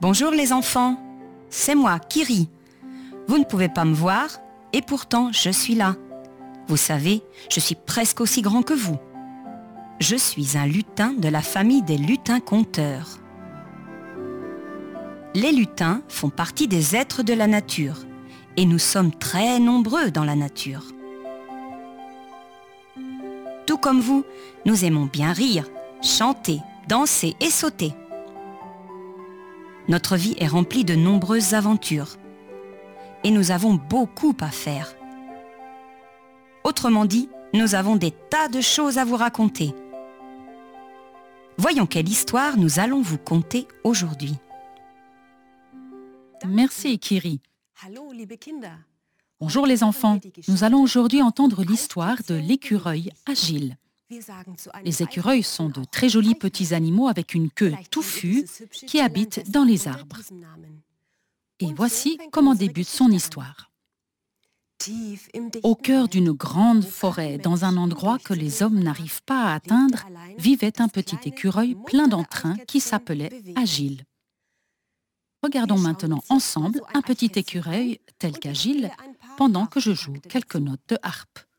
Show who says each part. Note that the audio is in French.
Speaker 1: Bonjour les enfants, c'est moi, Kiri. Vous ne pouvez pas me voir et pourtant je suis là. Vous savez, je suis presque aussi grand que vous. Je suis un lutin de la famille des lutins-conteurs. Les lutins font partie des êtres de la nature et nous sommes très nombreux dans la nature. Tout comme vous, nous aimons bien rire, chanter, danser et sauter. Notre vie est remplie de nombreuses aventures et nous avons beaucoup à faire. Autrement dit, nous avons des tas de choses à vous raconter. Voyons quelle histoire nous allons vous conter aujourd'hui.
Speaker 2: Merci, Kiri. Bonjour les enfants. Nous allons aujourd'hui entendre l'histoire de l'écureuil Agile. Les écureuils sont de très jolis petits animaux avec une queue touffue qui habitent dans les arbres. Et voici comment débute son histoire. Au cœur d'une grande forêt, dans un endroit que les hommes n'arrivent pas à atteindre, vivait un petit écureuil plein d'entrain qui s'appelait Agile. Regardons maintenant ensemble un petit écureuil tel qu'Agile pendant que je joue quelques notes de harpe.